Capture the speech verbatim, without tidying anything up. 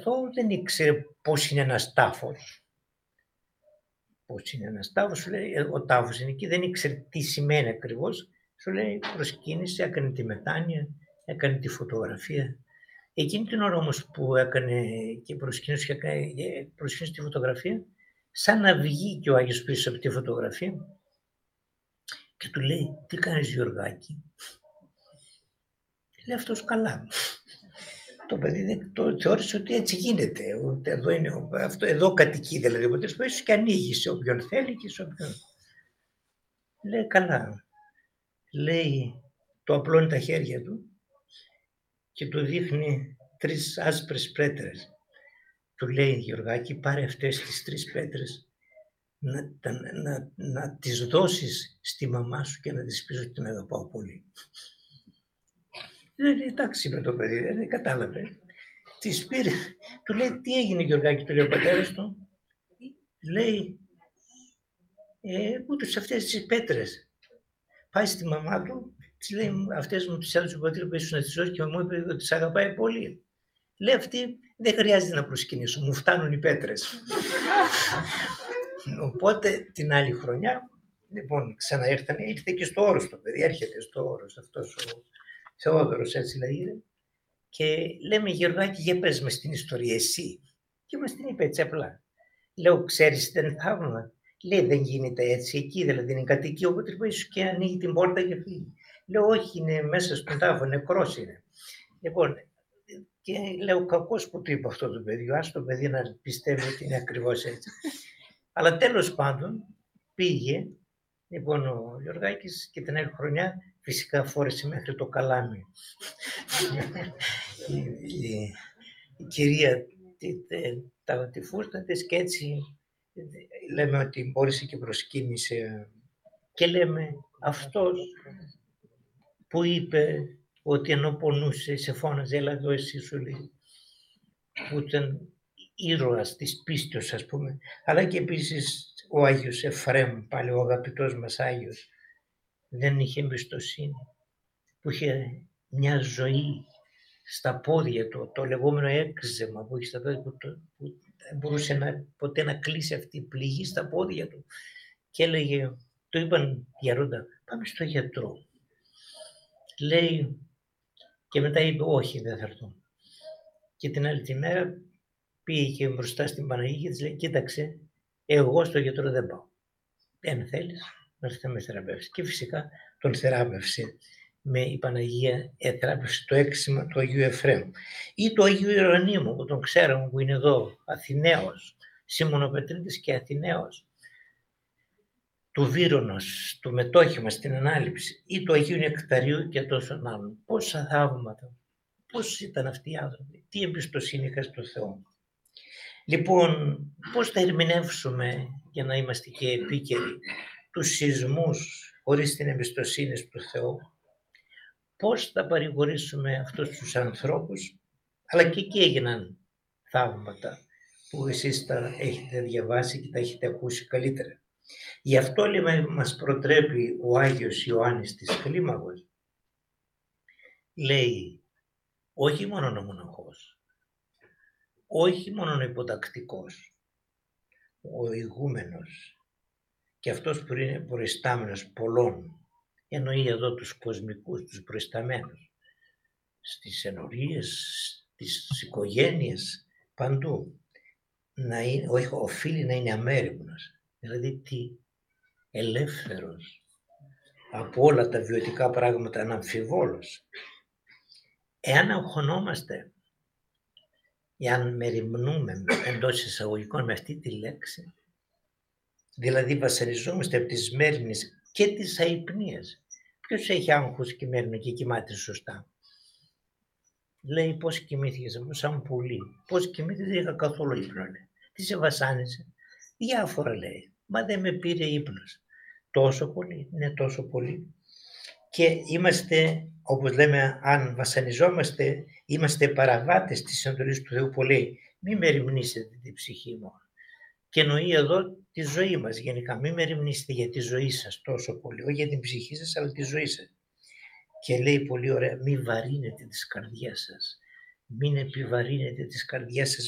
αυτό δεν ήξερε πώς είναι ένας τάφος. Πώς είναι ένας τάφος, σου λέει, ο τάφος είναι εκεί, δεν ήξερε τι σημαίνει ακριβώς. Σου λέει, προσκύνησε, έκανε τη μετάνοια, έκανε τη φωτογραφία. Εκείνη την ώρα όμως που έκανε και προσκύνησε, και προσκύνησε τη φωτογραφία, σαν να βγει και ο Άγιος πίσω από τη φωτογραφία και του λέει, τι κάνεις Γιωργάκη? Λέει αυτός, καλά. Το παιδί το θεώρησε ότι έτσι γίνεται. Εδώ, είναι, αυτό, εδώ κατοικεί δηλαδή. Οπότε ίσως και ανοίγει σε όποιον θέλει και σε όποιον. Λέει, καλά. Λέει, το απλώνει τα χέρια του και του δείχνει τρεις άσπρες πέτρες. Του λέει, Γιωργάκη, πάρε αυτές τις τρεις πέτρες να, να, να, να τις δώσεις στη μαμά σου και να της πεις ότι την αγαπάω πολύ. Λέει, εντάξει, είπε το παιδί, δεν κατάλαβε. Της πήρε, του λέει, τι έγινε Γιωργάκη, του λέει ο πατέρας του. Λέει, ε, ούτως αυτές τις πέτρες. Πάει στη μαμά του, της λέει, αυτές μου τις έδωσε ο πατήρ που ήσουν να τις δώσει και μου είπε ότι τις αγαπάει πολύ. Λέει αυτή, δεν χρειάζεται να προσκυνήσω, μου φτάνουν οι πέτρες. Οπότε την άλλη χρονιά, λοιπόν, ξαναήρθανε, ήρθε και στο Όρος το παιδί, έρχεται στο Όρος αυτός ο Θεόδωρος, έτσι λέγεται. Και λέμε, Γεωργάκη, για πες μες την ιστορία εσύ. Και μας την είπε έτσι απλά. Λέω, ξέρεις, δεν θαύμα. Λέει, δεν γίνεται έτσι εκεί, δηλαδή είναι κατοικεί, οπότε ίσως και ανοίγει την πόρτα και φύγει. Λέω, όχι, είναι μέσα στον τάφο, νεκρός είναι. Λοιπόν, και λέω, κακός που του είπε αυτό το παιδί, ας το παιδί να πιστεύει ότι είναι ακριβώς έτσι. Αλλά τέλος πάντων πήγε, λοιπόν, ο Γιωργάκης και την άλλη χρονιά φυσικά φόρεσε μέχρι το καλάμι. η, η, η κυρία τη, τα, τη φούστα της και έτσι λέμε ότι μπόρεσε και προσκύνησε και λέμε αυτός που είπε ότι ενώ πονούσε σε φώναζε, έλα εδώ εσύ, σου λέει, που ήταν ήρωας της πίστεως, ας πούμε, αλλά και επίσης ο Άγιος Εφραίμ, πάλι ο αγαπητός μας Άγιος, δεν είχε εμπιστοσύνη, που είχε μια ζωή στα πόδια του, το λεγόμενο έξζεμα που είχε στα πόδια που, που δεν μπορούσε να, ποτέ να κλείσει αυτή η πληγή στα πόδια του. Και έλεγε, το είπαν γερόντα, πάμε στο γιατρό. Λέει, και μετά είπε, όχι, δεν θα έρθω. Και την άλλη τη μέρα πήγε και μπροστά στην Παναγία και της λέει, κοίταξε, εγώ στο γιατρό δεν πάω. Δεν θέλεις, να έρθει να με θεραπεύσει. Και φυσικά τον θεράπευσε. Με η Παναγία εθράπευσε το έξιμα του Αγίου Εφραίμ. Ή του Αγίου Ιερονύμου που τον ξέραμε, που είναι εδώ, Αθηναίος, Σιμωνοπετρίτης και Αθηναίος, του Βύρονος, του μετόχημα στην Ανάληψη, ή του Αγίου Νεκταρίου και τόσων άλλων. Πόσα θαύματα, πώς ήταν αυτοί οι άνθρωποι, τι εμπιστοσύνη είχαν στο Θεό. Λοιπόν, πώς θα ερμηνεύσουμε, για να είμαστε και επίκαιροι, τους σεισμούς χωρίς την εμπιστοσύνη στο Θεό? Πώς θα παρηγορήσουμε αυτούς τους ανθρώπους? Αλλά και εκεί έγιναν θαύματα που εσείς τα έχετε διαβάσει και τα έχετε ακούσει καλύτερα. Γι' αυτό λέμε, μας προτρέπει ο Άγιος Ιωάννης της Κλίμακος. Λέει, όχι μόνο ο μοναχός, όχι μόνο ο υποτακτικός, ο ηγούμενος και αυτός που είναι προϊστάμενος πολλών, εννοεί εδώ τους κοσμικούς, τους προϊσταμένους, στις ενορίες, στις οικογένειες, παντού, να είναι, όχι, οφείλει να είναι αμέριμνος, δηλαδή τι, ελεύθερος από όλα τα βιωτικά πράγματα, αναμφιβόλως. Εάν αγχωνόμαστε, εάν μεριμνούμε εντός εισαγωγικών με αυτή τη λέξη, δηλαδή βασανιζόμαστε από τις μέριμνες και τις αϊπνίες. Ποιος έχει άγχος και μέριμνε και κοιμάται σωστά? Λέει, πώς κοιμήθηκες? Εγώ σαν πουλί. Πώς κοιμήθηκες? Δεν είχα καθόλου ύπνο. Λέει. Τι σε βασάνισε? Διάφορα, λέει. Μα δεν με πήρε ύπνος. Τόσο πολύ, ναι, τόσο πολύ. Και είμαστε, όπως λέμε, αν βασανιζόμαστε, είμαστε παραβάτες της εντολής του Θεού που λέει, μη μεριμνήσετε την ψυχή μου. Και εννοεί εδώ τη ζωή μας γενικά. Μη μεριμνήσετε για τη ζωή σας τόσο πολύ, όχι για την ψυχή σας, αλλά τη ζωή σας. Και λέει πολύ ωραία, μη βαρύνετε τις καρδιές σας. Μην επιβαρύνετε τις καρδιές σας